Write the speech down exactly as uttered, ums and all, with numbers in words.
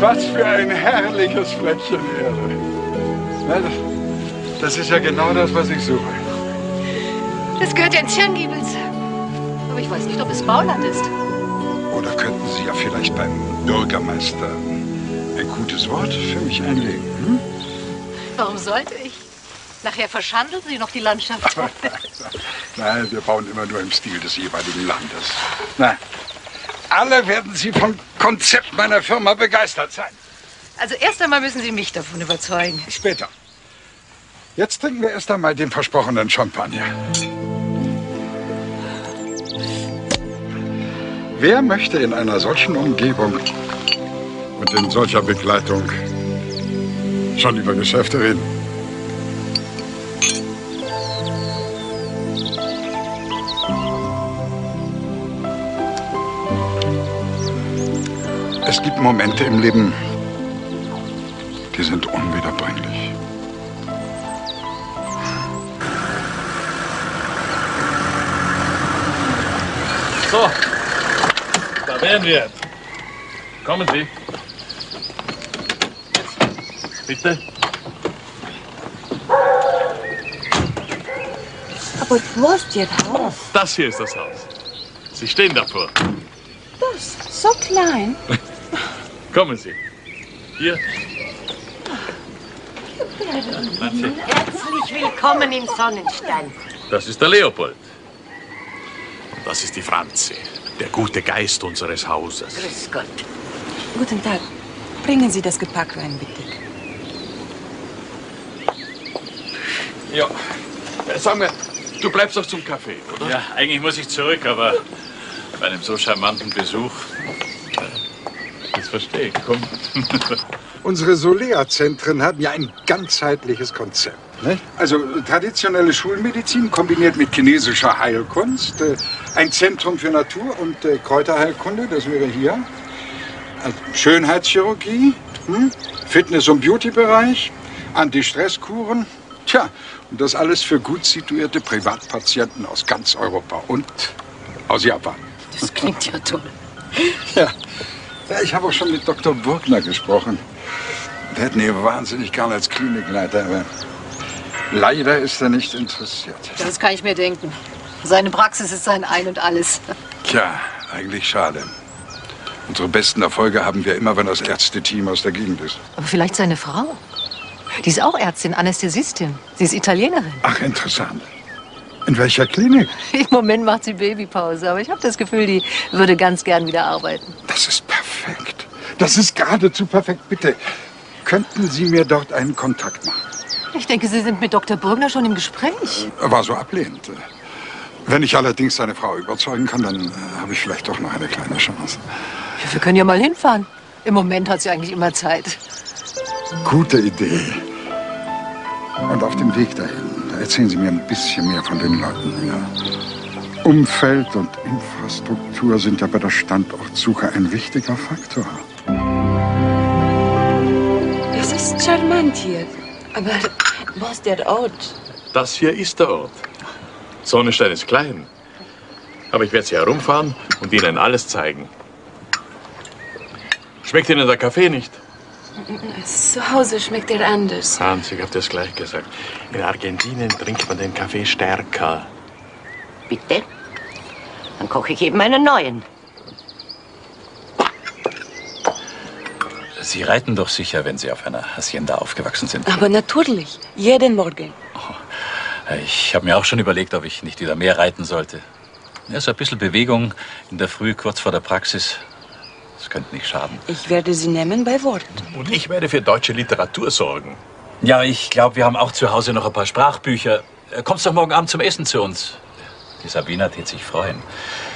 Was für ein herrliches Fleckchen Erde. Na, das, das ist ja genau das, was ich suche. Das gehört ja in Tscherngiebels. Aber ich weiß nicht, ob es Bauland ist. Oder könnten Sie ja vielleicht beim Bürgermeister ein gutes Wort für mich einlegen? Hm? Warum sollte ich? Nachher verschandeln Sie noch die Landschaft. Nein, wir bauen immer nur im Stil des jeweiligen Landes. Na, alle werden Sie vom Konzept meiner Firma begeistert sein. Also erst einmal müssen Sie mich davon überzeugen. Später. Jetzt trinken wir erst einmal den versprochenen Champagner. Wer möchte in einer solchen Umgebung und in solcher Begleitung schon über Geschäfte reden? Es gibt Momente im Leben, die sind unwiederbringlich. So, da wären wir. Kommen Sie. Bitte. Aber wo ist Ihr Haus? Das hier ist das Haus. Sie stehen davor. Das, so klein. Kommen Sie. Hier. Herzlich willkommen im Sonnenstein. Das ist der Leopold. Und das ist die Franzi, der gute Geist unseres Hauses. Grüß Gott. Guten Tag. Bringen Sie das Gepäck rein, bitte. Ja. Sag mir, du bleibst doch zum Kaffee, oder? Ja, eigentlich muss ich zurück, aber bei einem so charmanten Besuch. Das verstehe ich, komm. Unsere Solea-Zentren haben ja ein ganzheitliches Konzept. Nicht? Also traditionelle Schulmedizin kombiniert mit chinesischer Heilkunst, äh, ein Zentrum für Natur- und äh, Kräuterheilkunde, das wäre hier, also Schönheitschirurgie, hm? Fitness- und Beauty-Bereich, Anti-Stress-Kuren. Tja, und das alles für gut situierte Privatpatienten aus ganz Europa und aus Japan. Das klingt ja toll. Ja. Ja, ich habe auch schon mit Doktor Burgner gesprochen. Der hätte ihn wahnsinnig gern als Klinikleiter, aber leider ist er nicht interessiert. Das kann ich mir denken. Seine Praxis ist sein Ein und Alles. Tja, eigentlich schade. Unsere besten Erfolge haben wir immer, wenn das Ärzteteam aus der Gegend ist. Aber vielleicht seine Frau. Die ist auch Ärztin, Anästhesistin. Sie ist Italienerin. Ach, interessant. In welcher Klinik? Im Moment macht sie Babypause, aber ich habe das Gefühl, die würde ganz gern wieder arbeiten. Das ist perfekt. Das ist geradezu perfekt. Bitte, könnten Sie mir dort einen Kontakt machen? Ich denke, Sie sind mit Doktor Burgner schon im Gespräch. Er war so ablehnend. Wenn ich allerdings seine Frau überzeugen kann, dann äh, habe ich vielleicht doch noch eine kleine Chance. Ja, wir können ja mal hinfahren. Im Moment hat sie eigentlich immer Zeit. Gute Idee. Und auf dem Weg dahin, da erzählen Sie mir ein bisschen mehr von den Leuten hier. Umfeld und Infrastruktur sind ja bei der Standortsuche ein wichtiger Faktor. Es ist charmant hier. Aber wo ist der Ort? Das hier ist der Ort. Sonnenstein ist klein. Aber ich werde Sie herumfahren und Ihnen alles zeigen. Schmeckt Ihnen der Kaffee nicht? Zu Hause schmeckt er anders. Hans, ich habe das gleich gesagt. In Argentinien trinkt man den Kaffee stärker. Bitte? Dann koche ich eben einen neuen. Sie reiten doch sicher, wenn Sie auf einer Hacienda aufgewachsen sind. Aber natürlich. Jeden Morgen. Ich habe mir auch schon überlegt, ob ich nicht wieder mehr reiten sollte. Ja, so ein bisschen Bewegung in der Früh, kurz vor der Praxis. Das könnte nicht schaden. Ich werde Sie nehmen bei Wort. Und ich werde für deutsche Literatur sorgen. Ja, ich glaube, wir haben auch zu Hause noch ein paar Sprachbücher. Kommst doch morgen Abend zum Essen zu uns. Die Sabina wird sich freuen.